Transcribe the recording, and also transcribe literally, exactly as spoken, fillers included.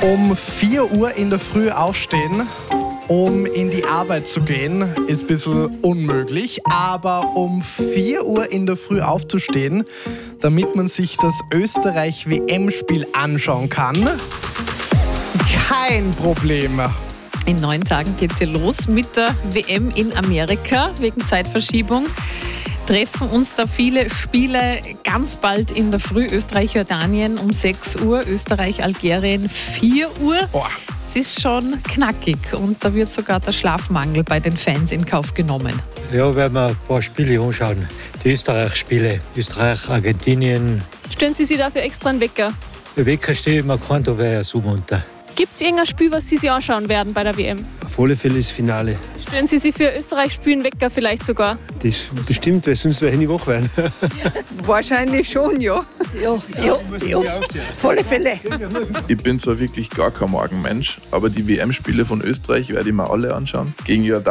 Um vier Uhr in der Früh aufstehen, um in die Arbeit zu gehen, ist ein bisschen unmöglich. Aber um vier Uhr in der Früh aufzustehen, damit man sich das Österreich-W M-Spiel anschauen kann, kein Problem. In neun Tagen geht's hier los mit der W M in Amerika wegen Zeitverschiebung. Treffen uns da viele Spiele ganz bald in der Früh. Österreich-Jordanien um sechs Uhr, Österreich-Algerien vier Uhr. Boah. Es ist schon knackig und da wird sogar der Schlafmangel bei den Fans in Kauf genommen. Ja, werden wir ein paar Spiele anschauen. Die Österreich-Spiele. Österreich, Argentinien. Stellen Sie sich dafür extra einen Wecker? Der Wecker steht immer kein, da wäre ja so munter. Gibt es irgendein Spiel, was Sie sich anschauen werden bei der W M? Auf alle Fälle das Finale. Stellen Sie sich für Österreich spielen Wecker vielleicht sogar? Das bestimmt, weil sonst werde ich nicht wach werden. Wahrscheinlich schon, ja. Ja, ja, ja, auf alle Fälle. Ich bin zwar wirklich gar kein Morgenmensch, aber die W M-Spiele von Österreich werde ich mir alle anschauen. Gegen Jordanien